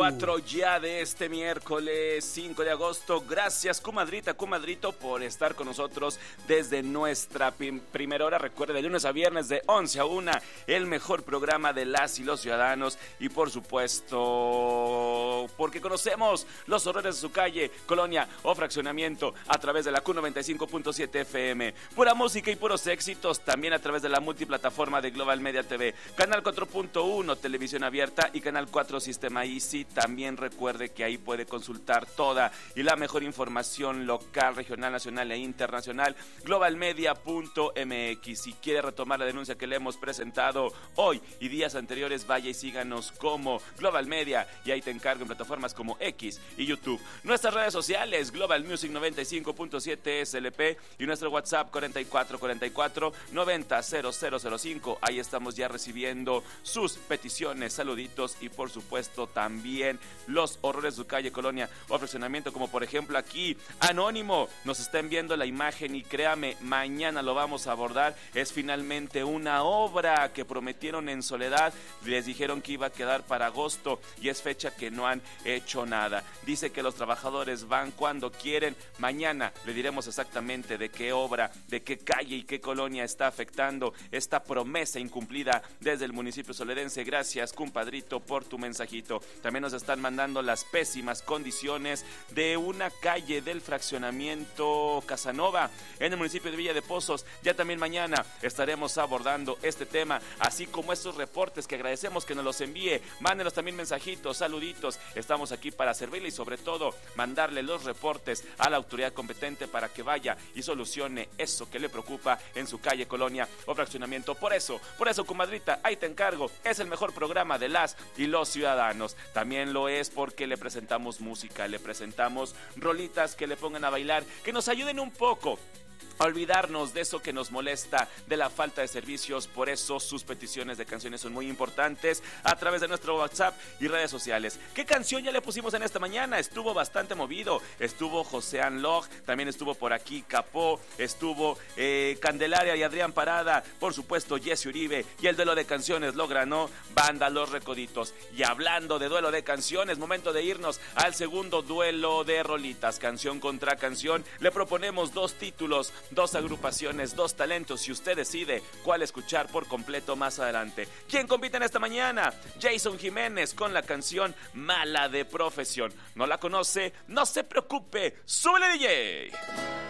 4 ya de este miércoles 5 de agosto. Gracias, comadrito, por estar con nosotros desde nuestra primera hora. Recuerde, de lunes a viernes de 11 a 1, el mejor programa de las y los ciudadanos. Y por supuesto, porque conocemos los horrores de su calle, colonia o fraccionamiento a través de la Q95.7 FM. Pura música y puros éxitos, también a través de la multiplataforma de Global Media TV, Canal 4.1, Televisión Abierta, y Canal 4 Sistema Easy. También recuerde que ahí puede consultar toda y la mejor información local, regional, nacional e internacional, globalmedia.mx. Si quiere retomar la denuncia que le hemos presentado hoy y días anteriores, vaya y síganos como Global Media, y ahí te encargo en plataformas como X y YouTube. Nuestras redes sociales, Global Music 95.7 SLP, y nuestro WhatsApp 4444 900005. Ahí estamos ya recibiendo sus peticiones, saluditos y por supuesto también los horrores de su calle, colonia o fraccionamiento, como por ejemplo aquí Anónimo nos está enviando la imagen, y créame, mañana lo vamos a abordar. Es finalmente una obra que prometieron en Soledad, les dijeron que iba a quedar para agosto y es fecha que no han hecho nada. Dice que los trabajadores van cuando quieren. Mañana le diremos exactamente de qué obra, de qué calle y qué colonia está afectando esta promesa incumplida desde el municipio soledense. Gracias, compadrito, por tu mensajito. También nos están mandando las pésimas condiciones de una calle del fraccionamiento Casanova en el municipio de Villa de Pozos. Ya también mañana estaremos abordando este tema, así como estos reportes que agradecemos que nos los envíe. Mándenos también mensajitos, saluditos. Estamos aquí para servirle y sobre todo mandarle los reportes a la autoridad competente para que vaya y solucione eso que le preocupa en su calle, colonia o fraccionamiento. Por eso, comadrita, ahí te encargo. Es el mejor programa de las y los ciudadanos. También lo es porque le presentamos música, le presentamos rolitas que le pongan a bailar, que nos ayuden un poco a olvidarnos de eso que nos molesta, de la falta de servicios. Por eso sus peticiones de canciones son muy importantes a través de nuestro WhatsApp y redes sociales. ¿Qué canción ya le pusimos en esta mañana? Estuvo bastante movido. Estuvo José Anlog, también estuvo por aquí Capó, estuvo Candelaria y Adrián Parada, por supuesto Jesse Uribe, y el duelo de canciones lo granó Banda Los Recoditos. Y hablando de duelo de canciones, momento de irnos al segundo duelo de rolitas, canción contra canción. Le proponemos dos títulos, dos agrupaciones, dos talentos, y usted decide cuál escuchar por completo más adelante. ¿Quién compite en esta mañana? Jason Jiménez con la canción Mala de Profesión. ¿No la conoce? No se preocupe, ¡súbele, DJ!